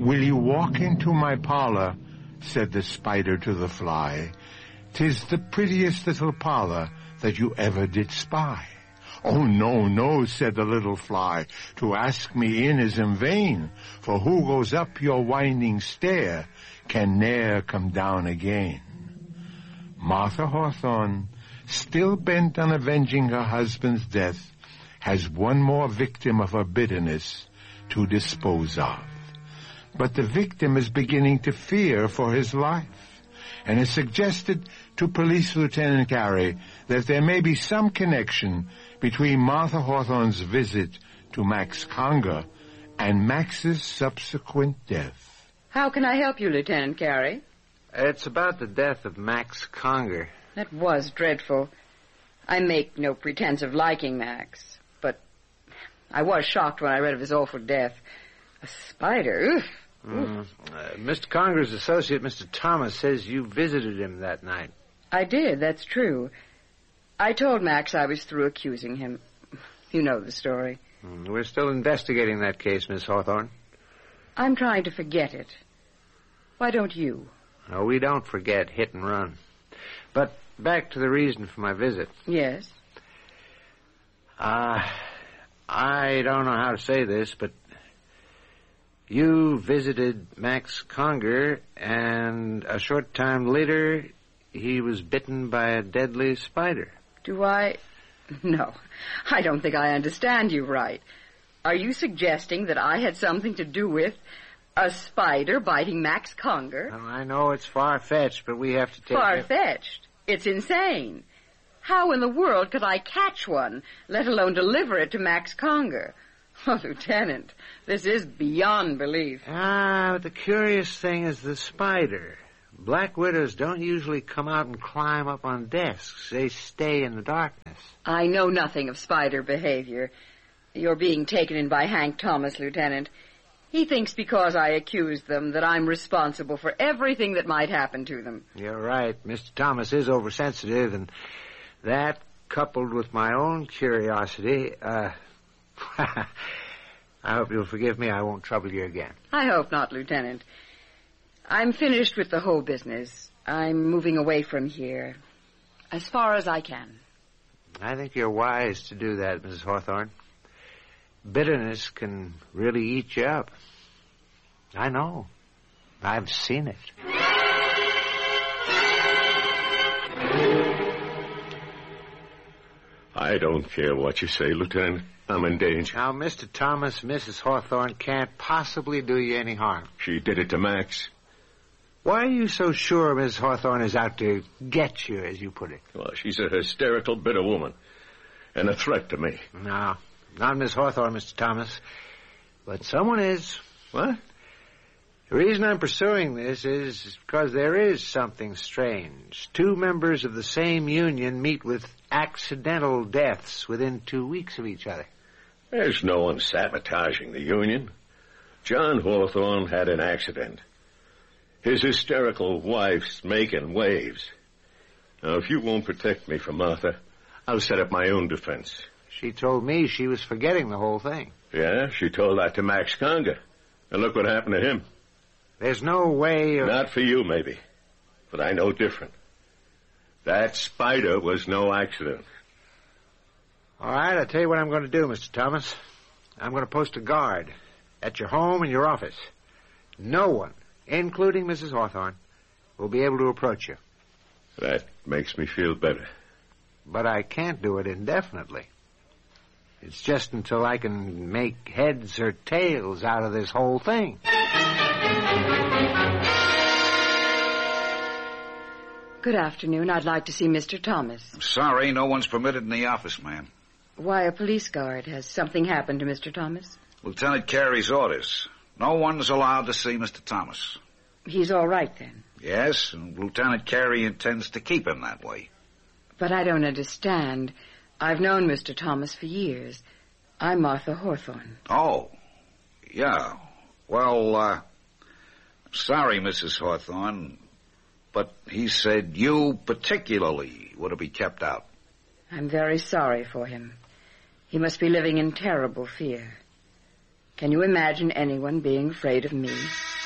"Will you walk into my parlor?" said the spider to the fly. "'Tis the prettiest little parlor that you ever did spy." "Oh, no, no," said the little fly, "to ask me in is in vain, for who goes up your winding stair can ne'er come down again." Martha Hawthorne, still bent on avenging her husband's death, has one more victim of her bitterness to dispose of. But the victim is beginning to fear for his life, and has suggested to Police Lieutenant Carey that there may be some connection between Martha Hawthorne's visit to Max Conger and Max's subsequent death. How can I help you, Lieutenant Carey? It's about the death of Max Conger. That was dreadful. I make no pretense of liking Max, but I was shocked when I read of his awful death. A spider? Oof. Mr. Conger's associate, Mr. Thomas, says you visited him that night. I did, that's true. I told Max I was through accusing him. You know the story. We're still investigating that case, Miss Hawthorne. I'm trying to forget it. Why don't you? No, we don't forget hit and run. But back to the reason for my visit. Yes? I don't know how to say this, but you visited Max Conger, and a short time later, he was bitten by a deadly spider. Do I? No, I don't think I understand you right. Are you suggesting that I had something to do with a spider biting Max Conger? Well, I know it's far-fetched, but we have to take... Far-fetched? It's insane. How in the world could I catch one, let alone deliver it to Max Conger? Oh, Lieutenant, this is beyond belief. But the curious thing is the spider. Black widows don't usually come out and climb up on desks. They stay in the darkness. I know nothing of spider behavior. You're being taken in by Hank Thomas, Lieutenant. He thinks because I accused them that I'm responsible for everything that might happen to them. You're right. Mr. Thomas is oversensitive, and that, coupled with my own curiosity, I hope you'll forgive me. I won't trouble you again. I hope not, Lieutenant. I'm finished with the whole business. I'm moving away from here as far as I can. I think you're wise to do that, Mrs. Hawthorne. Bitterness can really eat you up. I know. I've seen it. I don't care what you say, Lieutenant. I'm in danger. Now, Mr. Thomas, Mrs. Hawthorne can't possibly do you any harm. She did it to Max. Why are you so sure Mrs. Hawthorne is out to get you, as you put it? Well, she's a hysterical, bitter woman. And a threat to me. No, not Miss Hawthorne, Mr. Thomas. But someone is. What? The reason I'm pursuing this is because there is something strange. Two members of the same union meet with accidental deaths within 2 weeks of each other. There's no one sabotaging the union. John Hawthorne had an accident. His hysterical wife's making waves. Now, if you won't protect me from Martha, I'll set up my own defense. She told me she was forgetting the whole thing. Yeah, she told that to Max Conger. And look what happened to him. There's no way of... Not for you, maybe. But I know different. That spider was no accident. All right, I'll tell you what I'm going to do, Mr. Thomas. I'm going to post a guard at your home and your office. No one, including Mrs. Hawthorne, will be able to approach you. That makes me feel better. But I can't do it indefinitely. It's just until I can make heads or tails out of this whole thing. Good afternoon. I'd like to see Mr. Thomas. I'm sorry, no one's permitted in the office, ma'am. Why, a police guard. Has something happened to Mr. Thomas? Lieutenant Carey's orders. No one's allowed to see Mr. Thomas. He's all right, then? Yes, and Lieutenant Carey intends to keep him that way. But I don't understand. I've known Mr. Thomas for years. I'm Martha Hawthorne. Oh, yeah. Well, sorry, Mrs. Hawthorne, but he said you particularly were to be kept out. I'm very sorry for him. He must be living in terrible fear. Can you imagine anyone being afraid of me?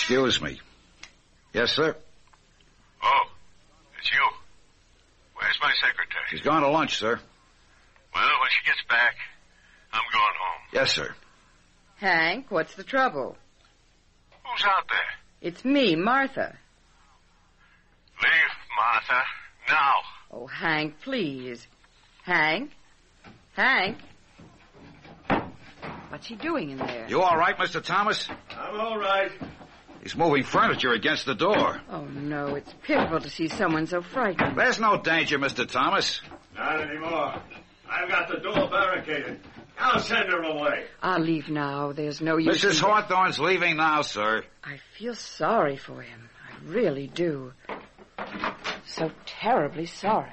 Excuse me. Yes, sir? Oh, it's you. Where's my secretary? She's gone to lunch, sir. Well, when she gets back, I'm going home. Yes, sir. Hank, what's the trouble? Who's out there? It's me, Martha. Leave, Martha, now. Oh, Hank, please. Hank? Hank? What's he doing in there? You all right, Mr. Thomas? I'm all right. He's moving furniture against the door. Oh, no, it's pitiful to see someone so frightened. There's no danger, Mr. Thomas. Not anymore. I've got the door barricaded. I'll send her away. I'll leave now. There's no use. Mrs. Hawthorne's leaving now, sir. I feel sorry for him. I really do. So terribly sorry.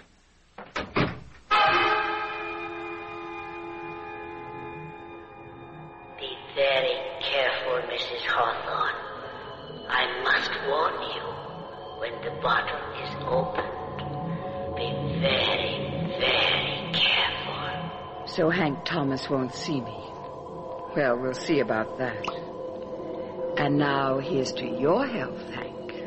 Be very careful, Mrs. Hawthorne. I must warn you, when the bottle is opened, be very, very careful. So Hank Thomas won't see me. Well, we'll see about that. And now here's to your health, Hank.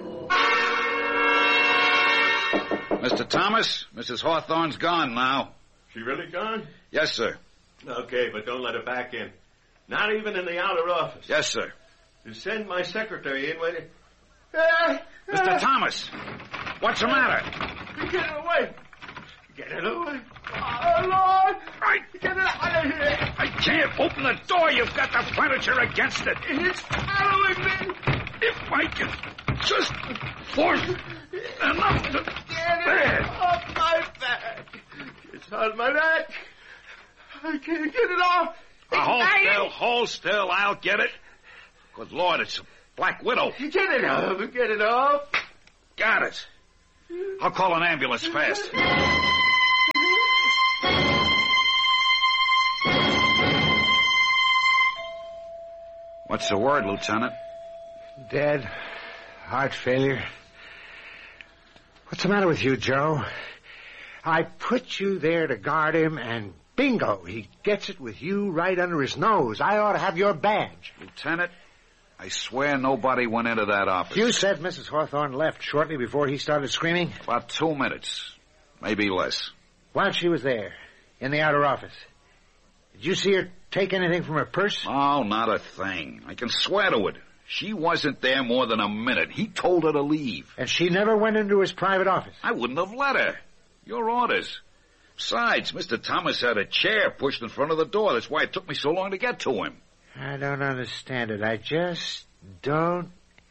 Mr. Thomas, Mrs. Hawthorne's gone now. She really gone? Yes, sir. Okay, but don't let her back in. Not even in the outer office. Yes, sir. You send my secretary in when it... Mr. Thomas, what's the matter? Get it away. Get it away. Oh, Lord. Get it out of here. I can't open the door. You've got the furniture against it. It's following me. If I can just force enough to... Get it off my back. It's on my neck. I can't get it off. Hold still. I'll get it. Good Lord, it's a Black Widow. Get it off. Get it off. Got it. I'll call an ambulance fast. What's the word, Lieutenant? Dead. Heart failure. What's the matter with you, Joe? I put you there to guard him, and bingo, he gets it with you right under his nose. I ought to have your badge. Lieutenant, I swear nobody went into that office. You said Mrs. Hawthorne left shortly before he started screaming? About 2 minutes. Maybe less. While she was there, in the outer office, did you see her take anything from her purse? Oh, not a thing. I can swear to it. She wasn't there more than a minute. He told her to leave. And she never went into his private office? I wouldn't have let her. Your orders. Besides, Mr. Thomas had a chair pushed in front of the door. That's why it took me so long to get to him. I don't understand it. I just don't...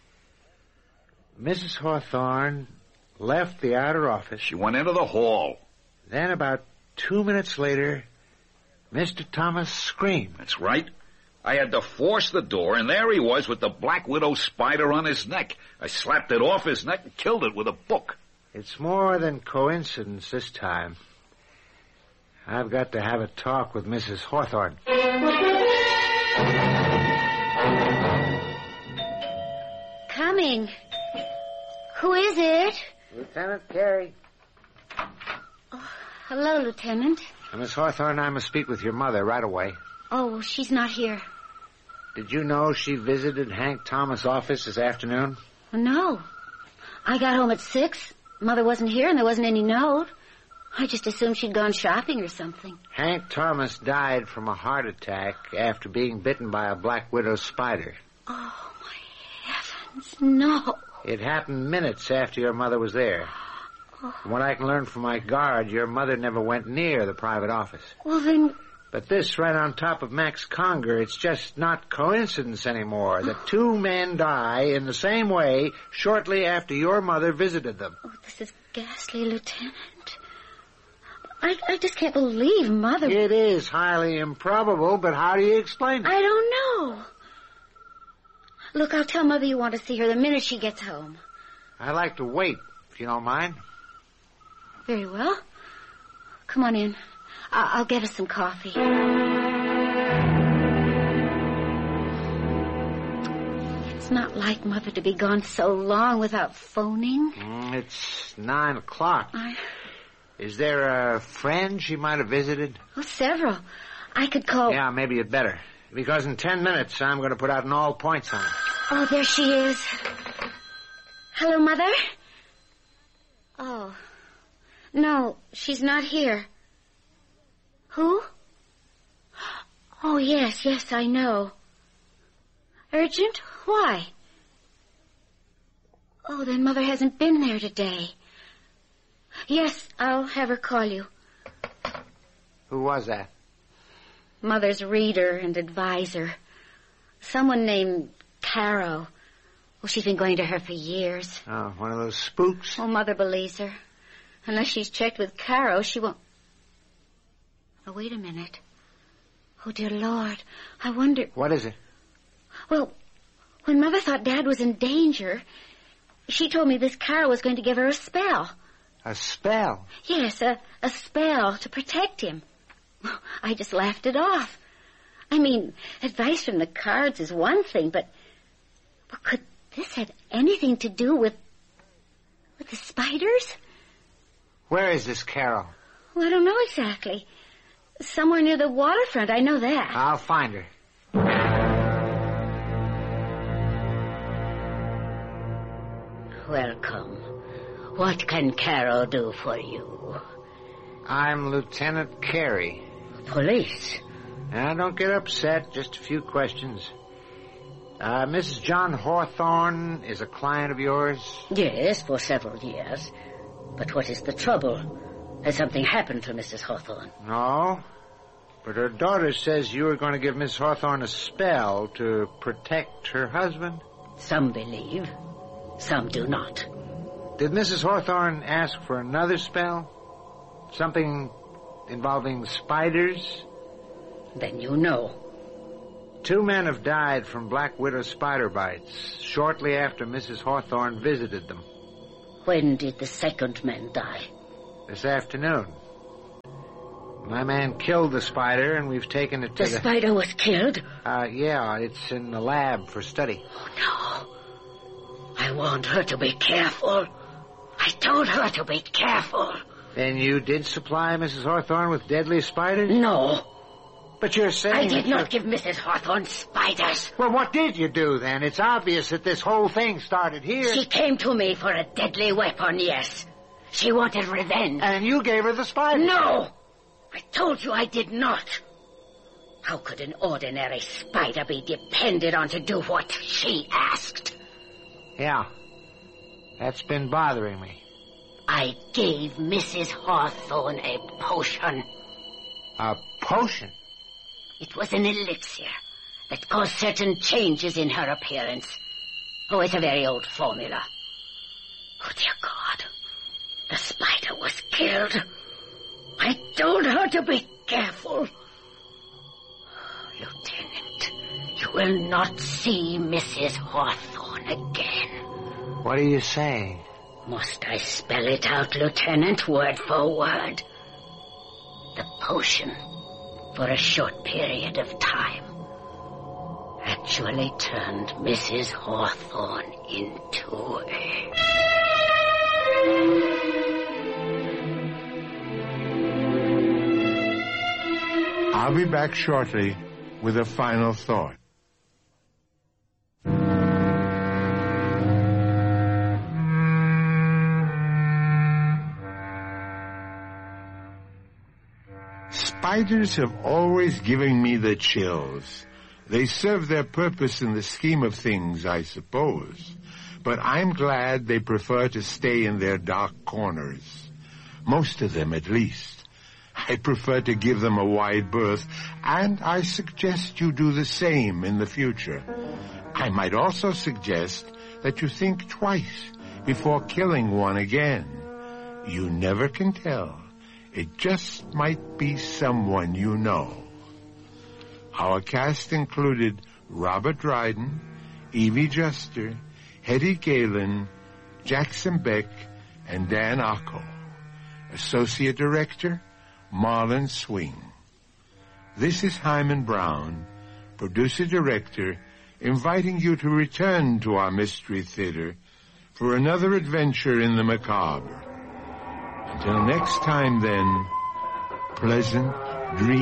Mrs. Hawthorne left the outer office. She went into the hall. Then about 2 minutes later, Mr. Thomas screamed. That's right. I had to force the door, and there he was with the Black Widow spider on his neck. I slapped it off his neck and killed it with a book. It's more than coincidence this time. I've got to have a talk with Mrs. Hawthorne. Coming. Who is it? Lieutenant Carey. Oh, hello, Lieutenant. Miss Hawthorne, I must speak with your mother right away. Oh, she's not here. Did you know she visited Hank Thomas' office this afternoon? No. I got home at 6. Mother wasn't here and there wasn't any note. I just assumed she'd gone shopping or something. Hank Thomas died from a heart attack after being bitten by a Black Widow spider. Oh, my heavens, no. It happened minutes after your mother was there. From what I can learn from my guard, your mother never went near the private office. Well, then... But this right on top of Max Conger, it's just not coincidence anymore that 2 men die in the same way shortly after your mother visited them. Oh, this is ghastly, Lieutenant. I just can't believe Mother... It is highly improbable, but how do you explain it? I don't know. Look, I'll tell Mother you want to see her the minute she gets home. I'd like to wait, if you don't mind. Very well. Come on in. I'll get us some coffee. It's not like Mother to be gone so long without phoning. It's 9 o'clock. Is there a friend she might have visited? Oh, several. I could call... Yeah, maybe you'd better. Because in 10 minutes, I'm going to put out an all points on her. Oh, there she is. Hello, Mother? Oh. No, she's not here. Who? Oh, yes, I know. Urgent? Why? Oh, then Mother hasn't been there today. Yes, I'll have her call you. Who was that? Mother's reader and advisor. Someone named Caro. Oh, she's been going to her for years. Oh, one of those spooks? Oh, Mother believes her. Unless she's checked with Caro, she won't... Oh, wait a minute. Oh, dear Lord. I wonder... What is it? Well, when Mother thought Dad was in danger, she told me this Caro was going to give her a spell. A spell? Yes, a spell to protect him. I just laughed it off. I mean, advice from the cards is one thing, but could this have anything to do with the spiders? Where is this Carol? Well, I don't know exactly. Somewhere near the waterfront, I know that. I'll find her. Welcome. What can Carol do for you? I'm Lieutenant Carey. Police? Now, don't get upset. Just a few questions. Mrs. John Hawthorne is a client of yours? Yes, for several years. But what is the trouble? Has something happened to Mrs. Hawthorne? No. But her daughter says you were going to give Miss Hawthorne a spell to protect her husband. Some believe. Some do not. Did Mrs. Hawthorne ask for another spell? Something involving spiders? Then you know. 2 men have died from black widow spider bites shortly after Mrs. Hawthorne visited them. When did the second man die? This afternoon. My man killed the spider, and we've taken it to the spider was killed? Yeah, it's in the lab for study. Oh, no. I warned her to be careful. I told her to be careful. Then you did supply Mrs. Hawthorne with deadly spiders? No. But you're saying... I did not give Mrs. Hawthorne spiders. Well, what did you do, then? It's obvious that this whole thing started here. She came to me for a deadly weapon, yes. She wanted revenge. And you gave her the spiders? No! I told you I did not. How could an ordinary spider be depended on to do what she asked? Yeah. That's been bothering me. I gave Mrs. Hawthorne a potion. A potion? It was an elixir that caused certain changes in her appearance. Oh, it's a very old formula. Oh, dear God. The spider was killed. I told her to be careful. Lieutenant, you will not see Mrs. Hawthorne again. What are you saying? Must I spell it out, Lieutenant, word for word? The potion, for a short period of time, actually turned Mrs. Hawthorne into a... I'll be back shortly with a final thought. Spiders have always given me the chills. They serve their purpose in the scheme of things, I suppose. But I'm glad they prefer to stay in their dark corners. Most of them, at least. I prefer to give them a wide berth, and I suggest you do the same in the future. I might also suggest that you think twice before killing one again. You never can tell. It just might be someone you know. Our cast included Robert Dryden, Evie Juster, Hetty Galen, Jackson Beck, and Dan Ocko. Associate Director, Marlon Swing. This is Hyman Brown, Producer-Director, inviting you to return to our Mystery Theater for another adventure in the macabre. Until next time, then, pleasant dreams.